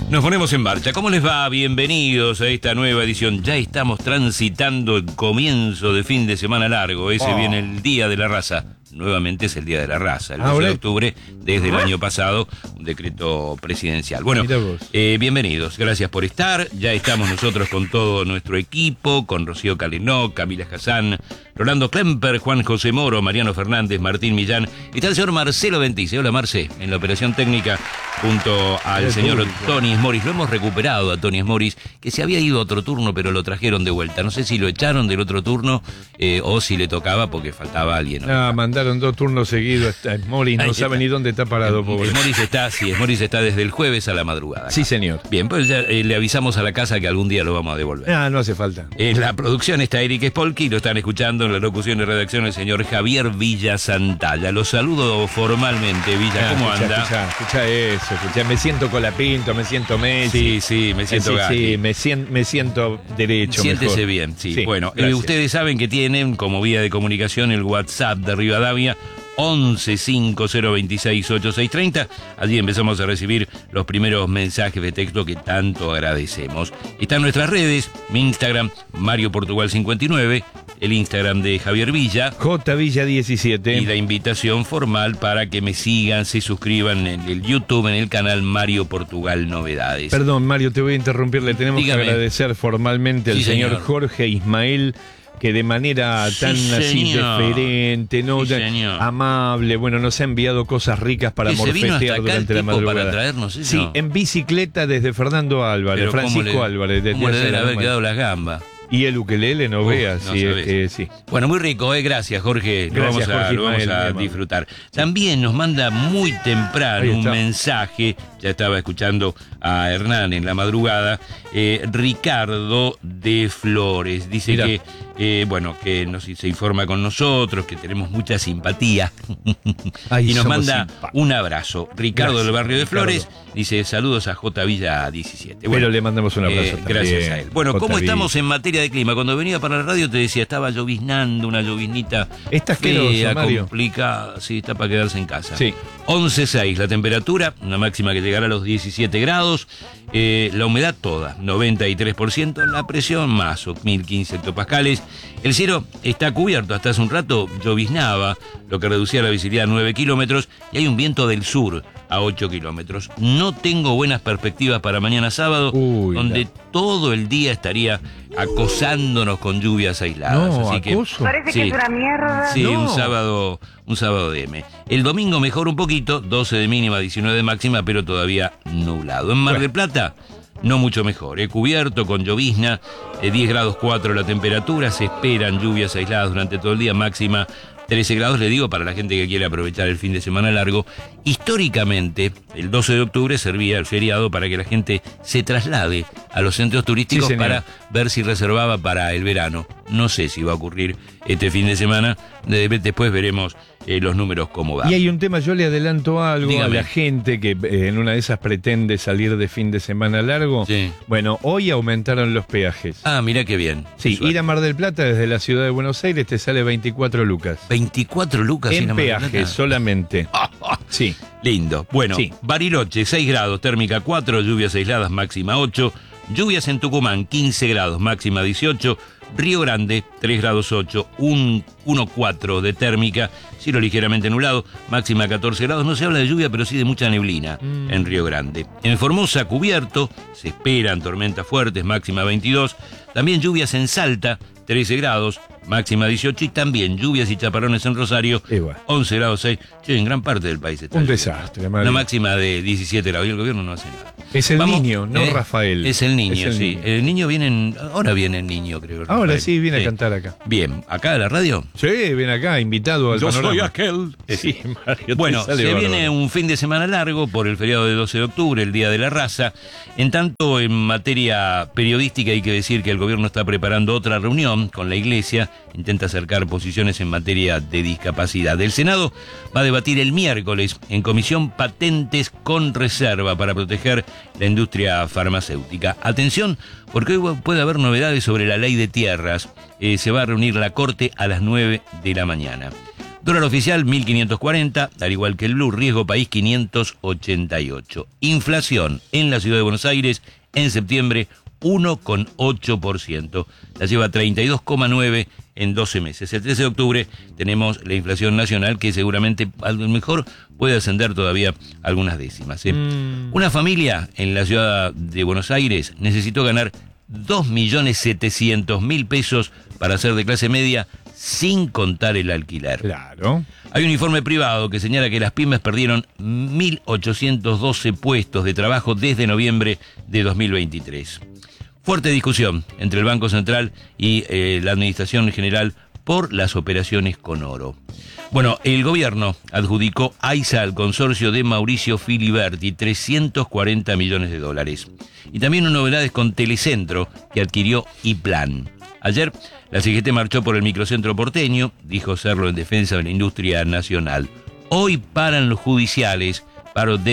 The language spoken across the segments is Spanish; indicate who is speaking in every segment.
Speaker 1: Nos ponemos en marcha. ¿Cómo les va? Bienvenidos a esta nueva edición. Ya estamos transitando el comienzo de fin de semana largo. Ese viene el Día de la Raza. Nuevamente es el Día de la Raza, el 12 de octubre, desde el año pasado, un decreto presidencial. Bueno, bienvenidos, gracias por estar. Ya estamos nosotros con todo nuestro equipo, con Rocío Calinó, Camila Hassan, Rolando Klemper, Juan José Moro, Mariano Fernández, Martín Millán. Está el señor Marcelo Ventice. Hola, Marce, en la operación técnica, junto al señor Tony Smoris. Lo hemos recuperado a Tony Smoris, que se había ido a otro turno, pero lo trajeron de vuelta. No sé si lo echaron del otro turno o si le tocaba porque faltaba alguien.
Speaker 2: Mandaron 2 turnos seguidos a Smoris, no sabe ni dónde está parado, pobre.
Speaker 1: Smoris está desde el jueves a la madrugada. Acá.
Speaker 2: Sí, señor.
Speaker 1: Bien, pues ya le avisamos a la casa que algún día lo vamos a devolver.
Speaker 2: No hace falta.
Speaker 1: En la producción está Eric Spolky, lo están escuchando en la locución y redacción el señor Javier Villa Santalla. Lo saludo formalmente, Villa, ¿cómo anda?
Speaker 2: Escucha eso, me siento Colapinto, me siento Messi.
Speaker 1: Sí, me siento Gatti.
Speaker 2: Me siento derecho.
Speaker 1: Siéntese
Speaker 2: mejor.
Speaker 1: bien, sí.
Speaker 2: Sí,
Speaker 1: bueno, ustedes saben que tienen como vía de comunicación el WhatsApp de Rivadavia 11 5026 8630. Allí empezamos a recibir los primeros mensajes de texto que tanto agradecemos. Están nuestras redes, mi Instagram, Mario Portugal 59, el Instagram de Javier Villa,
Speaker 2: J Villa 17.
Speaker 1: Y la invitación formal para que me sigan, se suscriban en el YouTube, en el canal Mario Portugal Novedades.
Speaker 2: Perdón, Mario, te voy a interrumpir. Le tenemos que agradecer formalmente al señor Jorge Ismael, que de manera tan así deferente, amable, nos ha enviado cosas ricas para morfetear durante la madrugada.
Speaker 1: Para traernos eso.
Speaker 2: Sí, en bicicleta desde Fernando Álvarez, Francisco Álvarez.
Speaker 1: ¿Cómo le deben haber quedado las gambas?
Speaker 2: Y el ukelele, no veas. Sí.
Speaker 1: Bueno, muy rico, gracias, Jorge. Lo vamos a disfrutar. También nos manda muy temprano un mensaje, ya estaba escuchando a Hernán en la madrugada, Ricardo de Flores. Dice que se informa con nosotros, que tenemos mucha simpatía. Y nos manda un abrazo. Ricardo del barrio de Flores dice saludos a J Villa 17.
Speaker 2: Bueno, le mandamos un abrazo también.
Speaker 1: Gracias a él. Bueno, ¿cómo estamos en materia de clima? Cuando venía para la radio te decía, estaba lloviznando, una lloviznita fea, complicada. Sí, está para quedarse en casa. Sí. 11.6 la temperatura, una máxima que llegará a los 17 grados. La humedad toda, 93%, la presión más o 1015 hectopascales. El cielo está cubierto, hasta hace un rato lloviznaba, lo que reducía la visibilidad a 9 kilómetros, y hay un viento del sur a 8 kilómetros. No tengo buenas perspectivas para mañana sábado, donde todo el día estaría acosándonos con lluvias aisladas. Así que
Speaker 3: parece que es una mierda.
Speaker 1: Sí, un sábado de M. El domingo mejor un poquito, 12 de mínima, 19 de máxima, pero todavía nublado. En Mar del Plata, no mucho mejor. Cubierto con llovizna, 10 grados 4 la temperatura, se esperan lluvias aisladas durante todo el día, máxima 13 grados, le digo, para la gente que quiere aprovechar el fin de semana largo. Históricamente, el 12 de octubre servía el feriado para que la gente se traslade a los centros turísticos para ver si reservaba para el verano. No sé si va a ocurrir este fin de semana, después veremos los números cómo van.
Speaker 2: Y hay un tema, yo le adelanto algo a la gente que en una de esas pretende salir de fin de semana largo. Sí. Bueno, hoy aumentaron los peajes.
Speaker 1: Mirá qué bien.
Speaker 2: Sí, ir a Mar del Plata desde la ciudad de Buenos Aires te sale 24 lucas.
Speaker 1: 24 lucas
Speaker 2: en peaje solamente. Sí.
Speaker 1: Lindo. Bueno, Bariloche, 6 grados, térmica 4, lluvias aisladas, máxima 8. Lluvias en Tucumán, 15 grados, máxima 18. Río Grande, 3 grados 8, 1,4 de térmica, cielo ligeramente nublado, máxima 14 grados. No se habla de lluvia, pero sí de mucha neblina en Río Grande. En Formosa, cubierto, se esperan tormentas fuertes, máxima 22. También lluvias en Salta, 13 grados, máxima 18, y también lluvias y chaparrones en Rosario, 11 grados 6. En gran parte del país está
Speaker 2: un desastre.
Speaker 1: Una máxima de 17 grados y el gobierno no hace nada.
Speaker 2: Es el niño, no Rafael.
Speaker 1: Es el niño, sí. El niño ahora viene el niño, creo. Rafael.
Speaker 2: Ahora sí, viene a cantar acá.
Speaker 1: Bien, ¿acá a la radio?
Speaker 2: Sí, viene acá, invitado al panorama.
Speaker 1: Yo soy aquel. Sí, Mario. Bueno, se viene un fin de semana largo por el feriado de 12 de octubre, el Día de la Raza. En tanto, en materia periodística hay que decir que el gobierno está preparando otra reunión con la Iglesia, intenta acercar posiciones en materia de discapacidad. El Senado va a debatir el miércoles en comisión patentes con reserva para proteger la industria farmacéutica. Atención, porque hoy puede haber novedades sobre la ley de tierras. Se va a reunir la Corte a las 9 de la mañana. Dólar oficial 1.540, al igual que el blue, riesgo país 588. Inflación en la ciudad de Buenos Aires en septiembre 1,8%. La lleva 32,9% en 12 meses. El 13 de octubre tenemos la inflación nacional que seguramente a lo mejor puede ascender todavía algunas décimas. Una familia en la ciudad de Buenos Aires necesitó ganar 2.700.000 pesos para ser de clase media sin contar el alquiler.
Speaker 2: Claro.
Speaker 1: Hay un informe privado que señala que las pymes perdieron 1.812 puestos de trabajo desde noviembre de 2023. Fuerte discusión entre el Banco Central y la Administración General por las operaciones con oro. Bueno, el gobierno adjudicó AISA al consorcio de Mauricio Filiberti 340 millones de dólares. Y también hubo novedades con Telecentro, que adquirió iPlan. Ayer, la CGT marchó por el microcentro porteño, dijo serlo en defensa de la industria nacional. Hoy paran los judiciales, paro de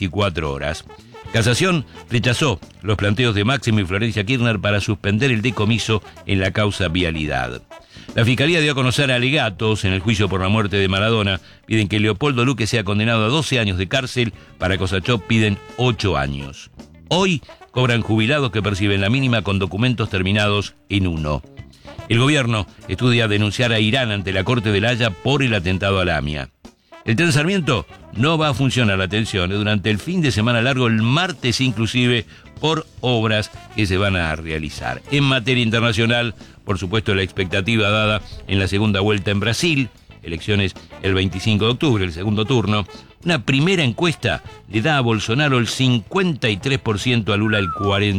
Speaker 1: 24 horas. Casación rechazó los planteos de Máximo y Florencia Kirchner para suspender el decomiso en la causa vialidad. La Fiscalía dio a conocer alegatos en el juicio por la muerte de Maradona. Piden que Leopoldo Luque sea condenado a 12 años de cárcel. Para Cosachó piden 8 años. Hoy cobran jubilados que perciben la mínima con documentos terminados en 1. El gobierno estudia denunciar a Irán ante la Corte de La Haya por el atentado a la AMIA. El Tren Sarmiento no va a funcionar, atención, durante el fin de semana largo, el martes inclusive, por obras que se van a realizar. En materia internacional, por supuesto, la expectativa dada en la segunda vuelta en Brasil, elecciones el 25 de octubre, el segundo turno. Una primera encuesta le da a Bolsonaro el 53%, a Lula el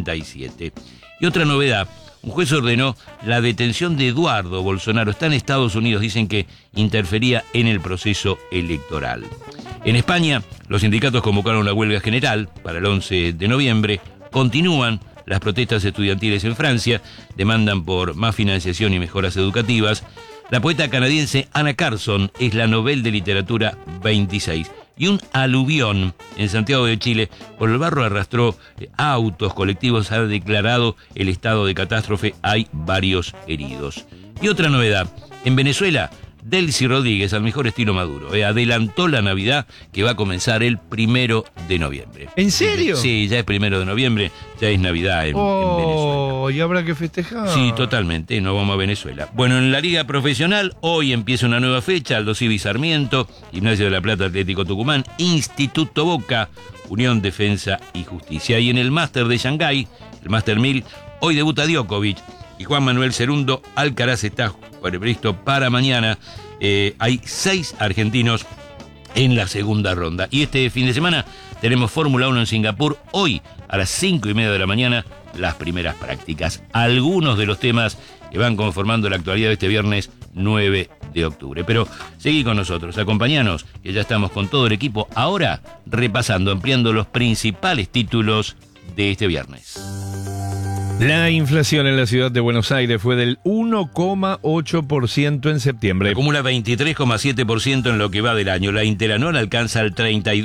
Speaker 1: 47%. Y otra novedad, un juez ordenó la detención de Eduardo Bolsonaro. Está en Estados Unidos, dicen que interfería en el proceso electoral. En España, los sindicatos convocaron una huelga general para el 11 de noviembre. Continúan las protestas estudiantiles en Francia, demandan por más financiación y mejoras educativas. La poeta canadiense Anna Carson es la Nobel de Literatura 26. Y un aluvión en Santiago de Chile por el barro arrastró autos, colectivos, ha declarado el estado de catástrofe, hay varios heridos. Y otra novedad, en Venezuela, Delcy Rodríguez, al mejor estilo Maduro, adelantó la Navidad que va a comenzar el 1 de noviembre.
Speaker 2: ¿En serio?
Speaker 1: Sí, ya es 1 de noviembre, ya es Navidad en Venezuela.
Speaker 2: ¿Y habrá que festejar?
Speaker 1: Sí, totalmente, nos vamos a Venezuela. Bueno, en la Liga Profesional, hoy empieza una nueva fecha, Aldo Civi Sarmiento, Gimnasia de la Plata Atlético Tucumán, Instituto Boca, Unión Defensa y Justicia. Y en el Máster de Shanghái, el Máster 1000, hoy debuta Djokovic y Juan Manuel Cerundo. Alcaraz está previsto para mañana. Hay 6 argentinos en la segunda ronda. Y este fin de semana tenemos Fórmula 1 en Singapur. Hoy, a las 5:30 de la mañana, las primeras prácticas. Algunos de los temas que van conformando la actualidad de este viernes 9 de octubre. Pero seguí con nosotros, acompañanos, que ya estamos con todo el equipo. Ahora, repasando, ampliando los principales títulos de este viernes.
Speaker 2: La inflación en la ciudad de Buenos Aires fue del 1,8% en septiembre.
Speaker 1: Acumula 23,7% en lo que va del año. La interanual alcanza el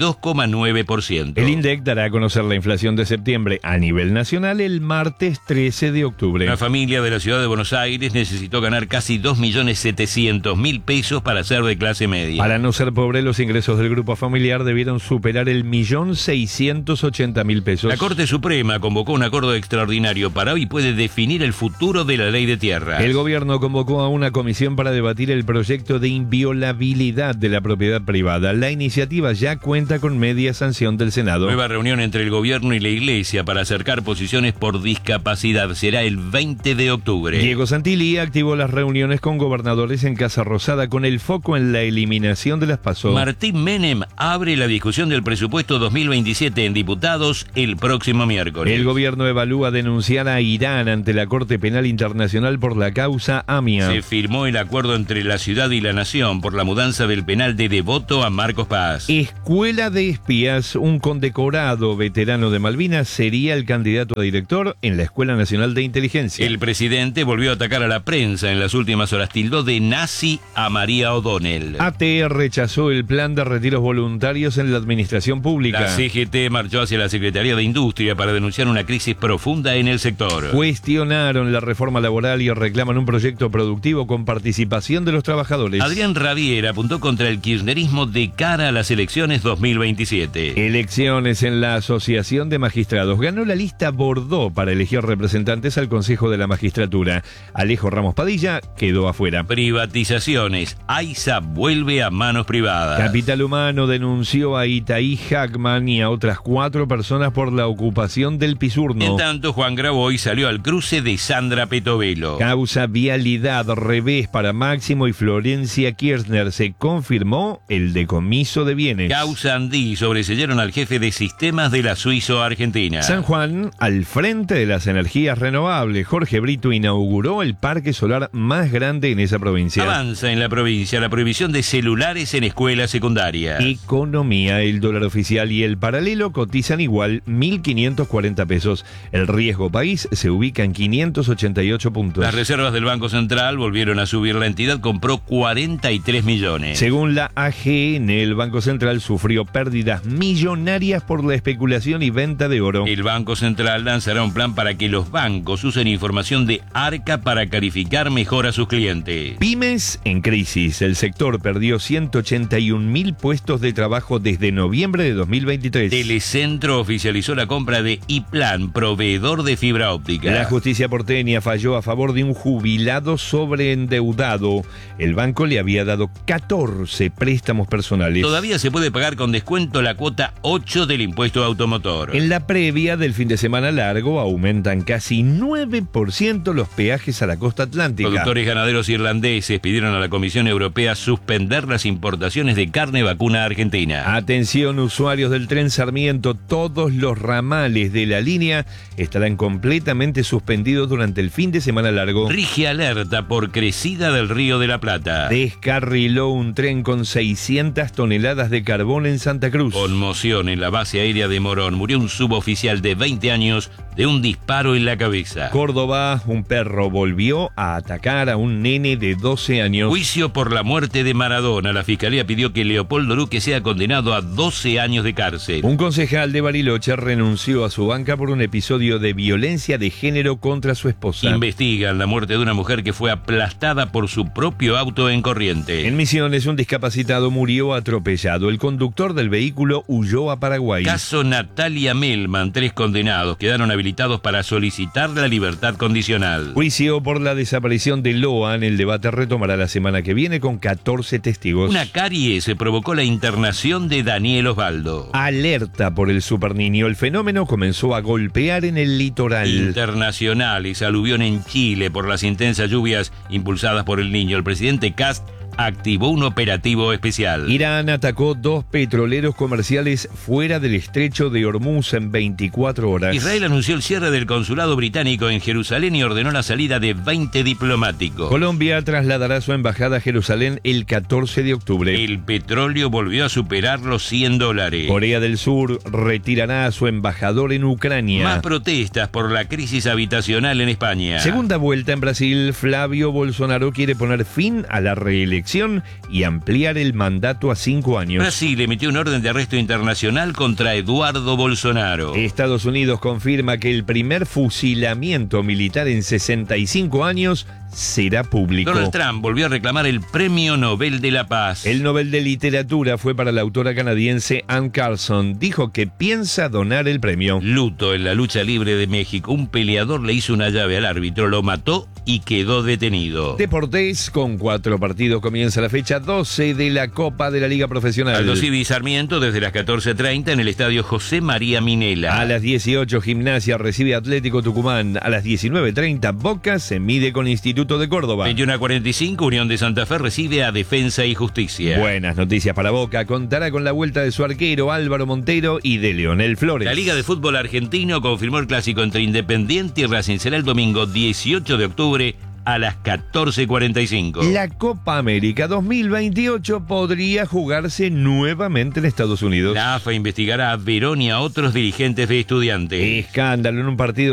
Speaker 1: 32,9%.
Speaker 2: El INDEC dará a conocer la inflación de septiembre a nivel nacional el martes 13 de octubre.
Speaker 1: La familia de la ciudad de Buenos Aires necesitó ganar casi 2.700.000 pesos para ser de clase media.
Speaker 2: Para no ser pobre, los ingresos del grupo familiar debieron superar el 1.680.000 pesos.
Speaker 1: La Corte Suprema convocó un acuerdo extraordinario para hoy puede definir el futuro de la ley de tierras.
Speaker 2: El gobierno convocó a una comisión para debatir el proyecto de inviolabilidad de la propiedad privada. La iniciativa ya cuenta con media sanción del Senado.
Speaker 1: Nueva reunión entre el gobierno y la iglesia para acercar posiciones por discapacidad. Será el 20 de octubre.
Speaker 2: Diego Santilli activó las reuniones con gobernadores en Casa Rosada con el foco en la eliminación de las PASO.
Speaker 1: Martín Menem abre la discusión del presupuesto 2027 en diputados el próximo miércoles.
Speaker 2: El gobierno evalúa denunciar a Irán ante la Corte Penal Internacional por la causa AMIA.
Speaker 1: Se firmó el acuerdo entre la ciudad y la nación por la mudanza del penal de Devoto a Marcos Paz.
Speaker 2: Escuela de Espías, un condecorado veterano de Malvinas, sería el candidato a director en la Escuela Nacional de Inteligencia.
Speaker 1: El presidente volvió a atacar a la prensa en las últimas horas. Tildó de nazi a María O'Donnell.
Speaker 2: ATE rechazó el plan de retiros voluntarios en la administración pública.
Speaker 1: La CGT marchó hacia la Secretaría de Industria para denunciar una crisis profunda en el sector. sector.
Speaker 2: Cuestionaron la reforma laboral y reclaman un proyecto productivo con participación de los trabajadores.
Speaker 1: Adrián Ravier apuntó contra el kirchnerismo de cara a las elecciones 2027.
Speaker 2: Elecciones en la Asociación de Magistrados. Ganó la lista Bordeaux para elegir representantes al Consejo de la Magistratura. Alejo Ramos Padilla quedó afuera.
Speaker 1: Privatizaciones. AISA vuelve a manos privadas.
Speaker 2: Capital Humano denunció a Itaí Hackman y a otras 4 personas por la ocupación del Pisurno.
Speaker 1: En tanto, Juan Graboy salió al cruce de Sandra Petovelo.
Speaker 2: Causa vialidad, revés para Máximo y Florencia Kirchner. Se confirmó el decomiso de bienes.
Speaker 1: Causa Andí, sobreseyeron al jefe de sistemas de la Suizo-Argentina.
Speaker 2: San Juan, al frente de las energías renovables. Jorge Brito inauguró el parque solar más grande en esa provincia.
Speaker 1: Avanza en la provincia la prohibición de celulares en escuelas secundarias.
Speaker 2: Economía, el dólar oficial y el paralelo cotizan igual, 1.540 pesos. El riesgo país se ubica en 588 puntos.
Speaker 1: Las reservas del Banco Central volvieron a subir. La entidad compró 43 millones.
Speaker 2: Según la AGN, el Banco Central sufrió pérdidas millonarias por la especulación y venta de oro.
Speaker 1: El Banco Central lanzará un plan para que los bancos usen información de Arca para calificar mejor a sus clientes.
Speaker 2: Pymes en crisis. El sector perdió 181.000 puestos de trabajo desde noviembre de 2023.
Speaker 1: Telecentro oficializó la compra de iPlan, proveedor de fibra óptica.
Speaker 2: La justicia porteña falló a favor de un jubilado sobreendeudado. El banco le había dado 14 préstamos personales.
Speaker 1: Todavía se puede pagar con descuento la cuota 8 del impuesto automotor.
Speaker 2: En la previa del fin de semana largo aumentan casi 9% los peajes a la costa atlántica.
Speaker 1: Productores ganaderos irlandeses pidieron a la Comisión Europea suspender las importaciones de carne vacuna argentina.
Speaker 2: Atención, usuarios del tren Sarmiento, todos los ramales de la línea estarán completamente suspendidos durante el fin de semana largo.
Speaker 1: Rige alerta por crecida del Río de la Plata.
Speaker 2: Descarriló un tren con 600 toneladas de carbón en Santa Cruz.
Speaker 1: Conmoción en la base aérea de Morón. Murió un suboficial de 20 años de un disparo en la cabeza.
Speaker 2: Córdoba, un perro volvió a atacar a un nene de 12 años.
Speaker 1: Juicio por la muerte de Maradona. La Fiscalía pidió que Leopoldo Luque sea condenado a 12 años de cárcel.
Speaker 2: Un concejal de Bariloche renunció a su banca por un episodio de violencia de género contra su esposa.
Speaker 1: Investigan la muerte de una mujer que fue aplastada por su propio auto en Corrientes.
Speaker 2: En Misiones, un discapacitado murió atropellado. El conductor del vehículo huyó a Paraguay.
Speaker 1: Caso Natalia Melman. 3 condenados quedaron habilitados para solicitar la libertad condicional.
Speaker 2: Juicio por la desaparición de Loan. El debate retomará la semana que viene con 14 testigos.
Speaker 1: Una carie se provocó la internación de Daniel Osvaldo.
Speaker 2: Alerta por el superniño. El fenómeno comenzó a golpear en el litoral.
Speaker 1: Internacionales, aluvión en Chile por las intensas lluvias impulsadas por el niño. El presidente Kast activó un operativo especial.
Speaker 2: Irán atacó 2 petroleros comerciales fuera del estrecho de Hormuz en 24 horas.
Speaker 1: Israel anunció el cierre del consulado británico en Jerusalén y ordenó la salida de 20 diplomáticos.
Speaker 2: Colombia trasladará su embajada a Jerusalén el 14 de octubre.
Speaker 1: El petróleo volvió a superar los $100.
Speaker 2: Corea del Sur retirará a su embajador en Ucrania.
Speaker 1: Más protestas por la crisis habitacional en España.
Speaker 2: Segunda vuelta en Brasil. Flavio Bolsonaro quiere poner fin a la reelección y ampliar el mandato a 5 años.
Speaker 1: Brasil emitió un orden de arresto internacional contra Eduardo Bolsonaro.
Speaker 2: Estados Unidos confirma que el primer fusilamiento militar en 65 años será público.
Speaker 1: Donald Trump volvió a reclamar el Premio Nobel de la Paz.
Speaker 2: El Nobel de Literatura fue para la autora canadiense Anne Carson. Dijo que piensa donar el premio.
Speaker 1: Luto en la lucha libre de México. Un peleador le hizo una llave al árbitro, lo mató y quedó detenido.
Speaker 2: Deportes, con 4 partidos comienza la fecha 12 de la Copa de la Liga Profesional.
Speaker 1: Aldo Civi y Sarmiento desde las 14:30 en el estadio José María Minela.
Speaker 2: A las 18 Gimnasia recibe Atlético Tucumán. A las 19:30 Boca se mide con Instituto de Córdoba.
Speaker 1: 21:45 Unión de Santa Fe recibe a Defensa y Justicia.
Speaker 2: Buenas noticias para Boca. Contará con la vuelta de su arquero Álvaro Montero y de Leonel Flores.
Speaker 1: La Liga de Fútbol Argentino confirmó el clásico entre Independiente y Racing. Será el domingo 18 de octubre a las 14:45.
Speaker 2: La Copa América 2028 podría jugarse nuevamente en Estados Unidos.
Speaker 1: La AFA investigará a Verón y a otros dirigentes de Estudiantes.
Speaker 2: Escándalo en un partido